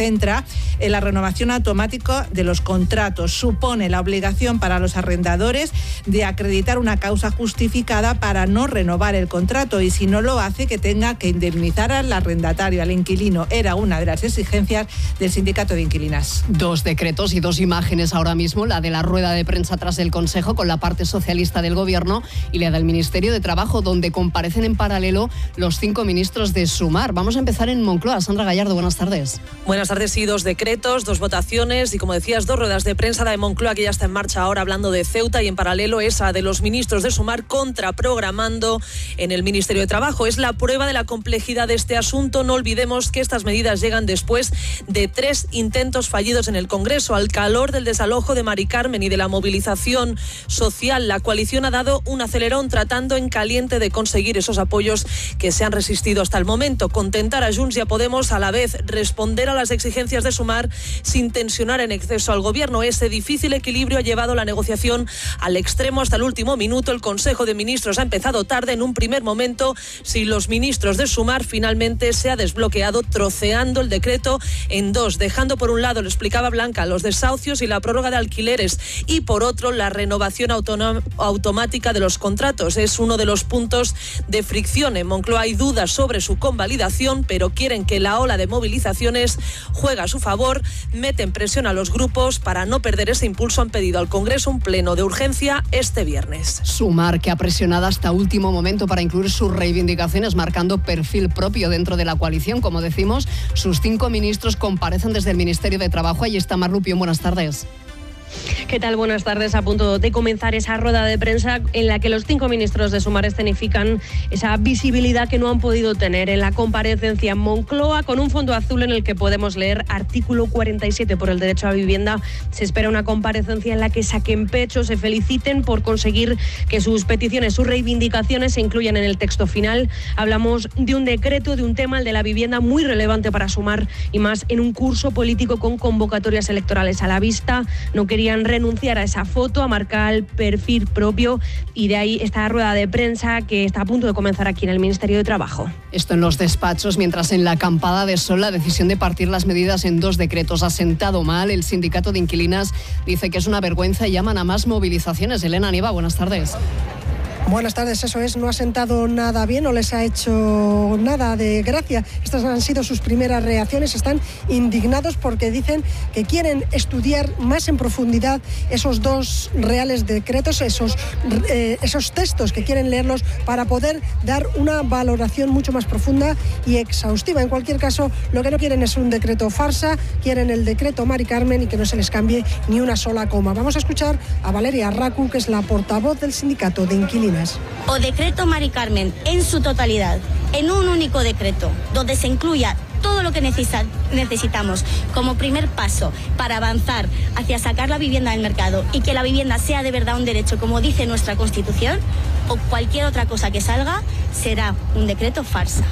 centra en la renovación automática de los contratos. Supone la obligación para los arrendadores de acreditar una causa justificada para no renovar el contrato y si no lo hace que tenga que indemnizar al arrendatario, al inquilino. Era una de las exigencias del sindicato de inquilinas. 2 decretos y 2 imágenes ahora mismo, la de la rueda de prensa tras el Consejo con la parte socialista del Gobierno y la del Ministerio de Trabajo, donde comparecen en paralelo los 5 ministros de Sumar. Vamos a empezar en Moncloa. Sandra Gallardo, buenas tardes. Buenas tardes, sí, 2 decretos, 2 votaciones y, como decías, 2 ruedas de prensa. La de Moncloa, que ya está en marcha ahora hablando de Ceuta, y en paralelo esa de los ministros de Sumar contraprogramando en el Ministerio de Trabajo. Es la prueba de la complejidad de este asunto. No olvidemos que estas medidas llegan después de 3 intentos fallidos en el Congreso. Al calor del desalojo de Mari Carmen y de la movilización social, la coalición ha dado un acelerón tratando en caliente de conseguir esos apoyos que se han resistido hasta el momento. Contentar a Junts y a Podemos, a la vez responder a las exigencias de Sumar sin tensionar en exceso al Gobierno. Ese difícil equilibrio ha llevado la negociación al extremo hasta el último minuto. El Consejo de Ministros ha empezado tarde en un primer momento. Si los ministros de Sumar, finalmente se ha desbloqueado troceando el decreto en 2, dejando por un lado, lo explicaba Blanca, los desahucios y la prórroga de alquileres y por otro la renovación automática de los contratos. Es uno de los puntos de fricción. En Moncloa hay dudas sobre su convalidación, pero quieren que la ola de movilizaciones juegue a su favor, meten presión a los grupos para no perder ese impulso. Han pedido al Congreso un pleno de urgencia este viernes. Sumar, que ha presionado hasta último momento para incluir sus reivindicaciones, marcando perfil propio dentro de la coalición. Como decimos, sus 5 ministros comparecen desde el Ministerio de Trabajo. Ahí está Mar Lupión, buenas tardes. ¿Qué tal? Buenas tardes. A punto de comenzar esa rueda de prensa en la que los 5 ministros de Sumar escenifican esa visibilidad que no han podido tener en la comparecencia en Moncloa, con un fondo azul en el que podemos leer artículo 47 por el derecho a vivienda. Se espera una comparecencia en la que saquen pecho, se feliciten por conseguir que sus peticiones, sus reivindicaciones se incluyan en el texto final. Hablamos de un decreto, de un tema, el de la vivienda, muy relevante para Sumar y más en un curso político con convocatorias electorales a la vista. No querían renunciar a esa foto, a marcar el perfil propio, y de ahí esta rueda de prensa que está a punto de comenzar aquí en el Ministerio de Trabajo. Esto en los despachos, mientras en la acampada de Sol la decisión de partir las medidas en 2 decretos ha sentado mal. El sindicato de inquilinas dice que es una vergüenza y llaman a más movilizaciones. Elena Nieva, buenas tardes. Buenas tardes, eso es, no ha sentado nada bien, no les ha hecho nada de gracia. Estas han sido sus primeras reacciones, están indignados porque dicen que quieren estudiar más en profundidad esos 2 reales decretos, esos textos, que quieren leerlos para poder dar una valoración mucho más profunda y exhaustiva. En cualquier caso, lo que no quieren es un decreto farsa, quieren el decreto Mari Carmen y que no se les cambie ni una sola coma. Vamos a escuchar a Valeria Arracu, que es la portavoz del sindicato de inquilinas. O decreto Mari Carmen en su totalidad, en un único decreto, donde se incluya todo lo que necesitamos como primer paso para avanzar hacia sacar la vivienda del mercado y que la vivienda sea de verdad un derecho, como dice nuestra Constitución, o cualquier otra cosa que salga, será un decreto farsa.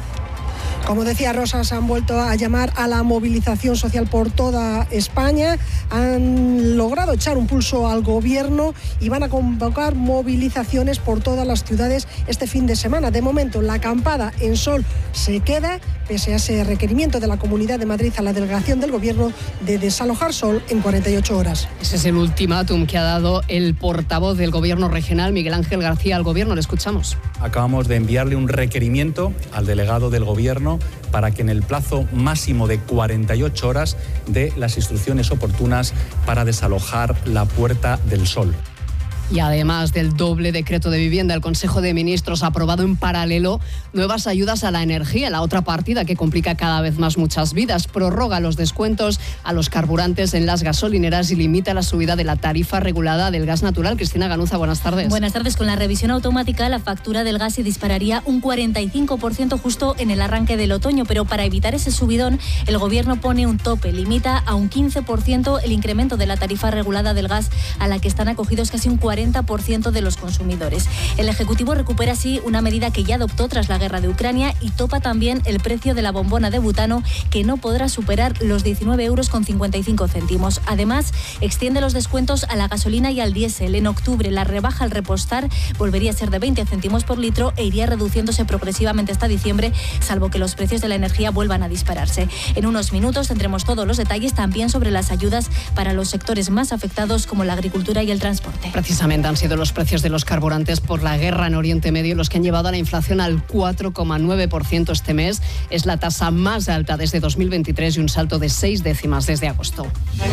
Como decía Rosas, han vuelto a llamar a la movilización social por toda España, han logrado echar un pulso al Gobierno y van a convocar movilizaciones por todas las ciudades este fin de semana. De momento, la acampada en Sol se queda, pese a ese requerimiento de la Comunidad de Madrid a la delegación del Gobierno de desalojar Sol en 48 horas. Ese es el ultimátum que ha dado el portavoz del Gobierno regional, Miguel Ángel García, al Gobierno. Le escuchamos. Acabamos de enviarle un requerimiento al delegado del Gobierno para que en el plazo máximo de 48 horas dé las instrucciones oportunas para desalojar la Puerta del Sol. Y además del doble decreto de vivienda, el Consejo de Ministros ha aprobado en paralelo nuevas ayudas a la energía, la otra partida que complica cada vez más muchas vidas. Prorroga los descuentos a los carburantes en las gasolineras y limita la subida de la tarifa regulada del gas natural. Cristina Ganuza, buenas tardes. Buenas tardes. Con la revisión automática, la factura del gas se dispararía un 45% justo en el arranque del otoño, pero para evitar ese subidón, el Gobierno pone un tope, limita a un 15% el incremento de la tarifa regulada del gas a la que están acogidos casi un 40% 40% de los consumidores. El Ejecutivo recupera así una medida que ya adoptó tras la guerra de Ucrania y topa también el precio de la bombona de butano, que no podrá superar los 19,55 €. Además, extiende los descuentos a la gasolina y al diésel. En octubre, la rebaja al repostar volvería a ser de 20 céntimos por litro e iría reduciéndose progresivamente hasta diciembre, salvo que los precios de la energía vuelvan a dispararse. En unos minutos tendremos todos los detalles también sobre las ayudas para los sectores más afectados, como la agricultura y el transporte. Precisamente han sido los precios de los carburantes por la guerra en Oriente Medio los que han llevado a la inflación al 4,9% este mes. Es la tasa más alta desde 2023 y un salto de 6 décimas desde agosto.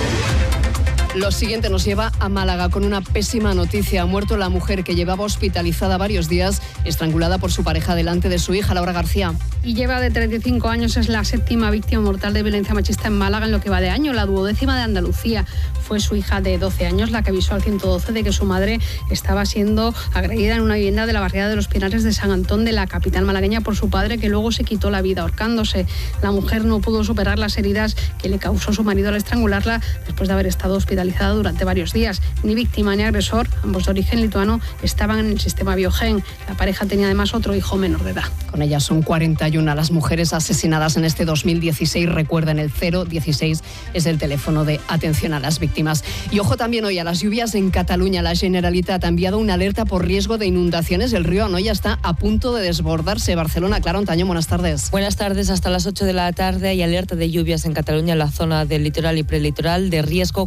Lo siguiente nos lleva a Málaga con una pésima noticia. Ha muerto la mujer que llevaba hospitalizada varios días, estrangulada por su pareja delante de su hija, Laura García. Y lleva de 35 años, es la séptima víctima mortal de violencia machista en Málaga en lo que va de año, la 12ª de Andalucía. Fue su hija de 12 años la que avisó al 112 de que su madre estaba siendo agredida en una vivienda de la barriada de los Pinares de San Antón, de la capital malagueña, por su padre, que luego se quitó la vida ahorcándose. La mujer no pudo superar las heridas que le causó su marido al estrangularla después de haber estado hospitalizada durante varios días. Ni víctima ni agresor, ambos de origen lituano, estaban en el sistema Biogen. La pareja tenía además otro hijo menor de edad. Con ellas son 41 las mujeres asesinadas en este 2016. Recuerden, el 016 es el teléfono de atención a las víctimas. Y ojo también hoy a las lluvias en Cataluña. La Generalitat ha enviado una alerta por riesgo de inundaciones. El río Anoia está a punto de desbordarse. Barcelona, Clara Ontaño, buenas tardes. Buenas tardes. Hasta las 8 de la tarde hay alerta de lluvias en Cataluña, en la zona del litoral y prelitoral, de riesgo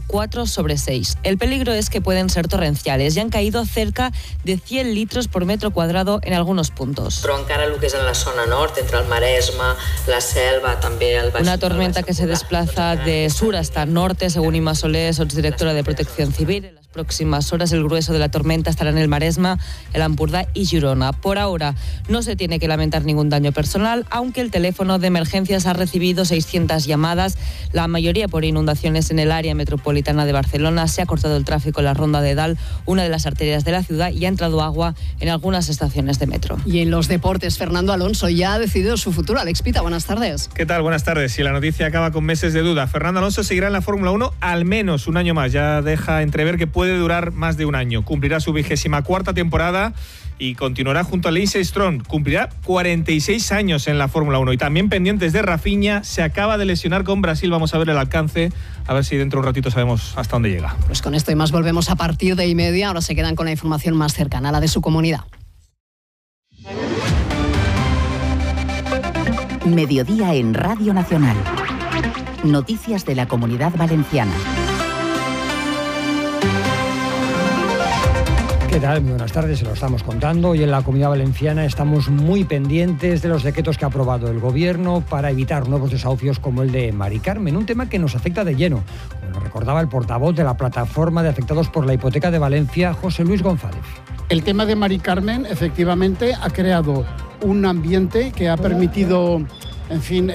4/6. El peligro es que pueden ser torrenciales. Ya han caído cerca de 100 litros por metro cuadrado en algunos puntos. Però encara el que és en la zona nord, entre el Maresme, la Selva, també el Baix. Una tormenta que se desplaza de sur hasta norte, según Inma Soler, subdirectora de Protección Civil. En las próximas horas el grueso de la tormenta estará en el Maresme, el Ampurdá y Girona. Por ahora no se tiene que lamentar ningún daño personal, aunque el teléfono de emergencias ha recibido 600 llamadas, la mayoría por inundaciones en el área metropolitana de Barcelona. Se ha cortado el tráfico en la Ronda de Dalt, una de las arterias de la ciudad, y ha entrado agua en algunas estaciones de metro. Y en los deportes, Fernando Alonso ya ha decidido su futuro. Alex Pita, buenas tardes. ¿Qué tal? Buenas tardes. Y la noticia acaba con meses de duda. Fernando Alonso seguirá en la Fórmula 1 al menos un año más. Ya deja entrever que puede durar más de un año. Cumplirá su 24ª temporada y continuará junto a Lance Stroll. Cumplirá 46 años en la Fórmula 1. Y también pendientes de Rafinha, se acaba de lesionar con Brasil. Vamos a ver el alcance, a ver si dentro de un ratito sabemos hasta dónde llega. Pues con esto y más volvemos a partir de 1:30. Ahora se quedan con la información más cercana, la de su comunidad. Mediodía en Radio Nacional. Noticias de la Comunidad Valenciana. ¿Qué tal? Muy buenas tardes, se lo estamos contando. Hoy en la Comunidad Valenciana estamos muy pendientes de los decretos que ha aprobado el Gobierno para evitar nuevos desahucios como el de Mari Carmen, un tema que nos afecta de lleno, como nos recordaba el portavoz de la Plataforma de Afectados por la Hipoteca de Valencia, José Luis González. El tema de Mari Carmen efectivamente ha creado un ambiente que ha permitido, en fin,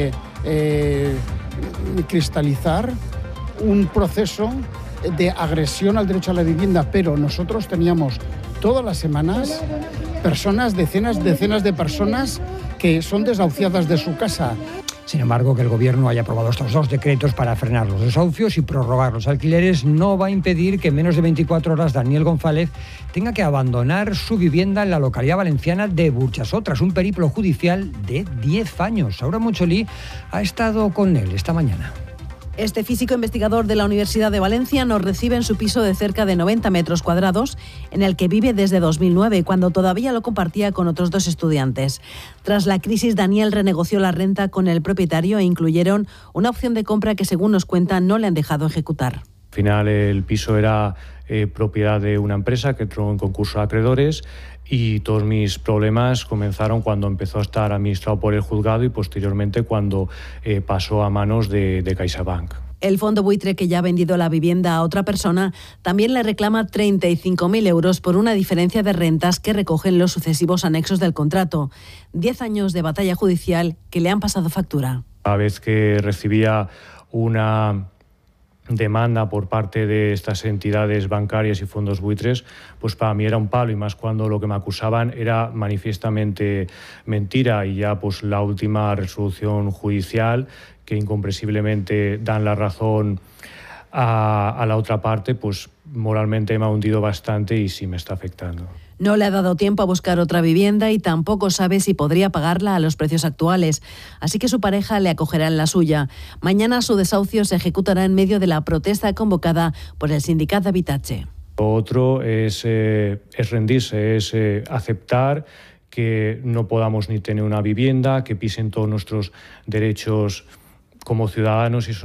cristalizar un proceso de agresión al derecho a la vivienda, pero nosotros teníamos todas las semanas personas, decenas de personas que son desahuciadas de su casa. Sin embargo, que el Gobierno haya aprobado estos dos decretos para frenar los desahucios y prorrogar los alquileres no va a impedir que en menos de 24 horas Daniel González tenga que abandonar su vivienda en la localidad valenciana de Burchasó tras un periplo judicial de 10 años. Saura Moncholí ha estado con él esta mañana. Este físico investigador de la Universidad de Valencia nos recibe en su piso de cerca de 90 metros cuadrados, en el que vive desde 2009, cuando todavía lo compartía con otros 2 estudiantes. Tras la crisis, Daniel renegoció la renta con el propietario e incluyeron una opción de compra que, según nos cuentan, no le han dejado ejecutar. Al final el piso era propiedad de una empresa que entró en concurso de acreedores y todos mis problemas comenzaron cuando empezó a estar administrado por el juzgado y posteriormente cuando pasó a manos de CaixaBank. El fondo buitre, que ya ha vendido la vivienda a otra persona, también le reclama 35.000 euros por una diferencia de rentas que recogen los sucesivos anexos del contrato. 10 años de batalla judicial que le han pasado factura. Cada vez que recibía una demanda por parte de estas entidades bancarias y fondos buitres, pues para mí era un palo, y más cuando lo que me acusaban era manifiestamente mentira. Y ya pues la última resolución judicial, que incomprensiblemente dan la razón a la otra parte, pues moralmente me ha hundido bastante y sí me está afectando. No le ha dado tiempo a buscar otra vivienda y tampoco sabe si podría pagarla a los precios actuales. Así que su pareja le acogerá en la suya. Mañana su desahucio se ejecutará en medio de la protesta convocada por el sindicato Habitatge. Lo otro es rendirse, es aceptar que no podamos ni tener una vivienda, que pisen todos nuestros derechos como ciudadanos y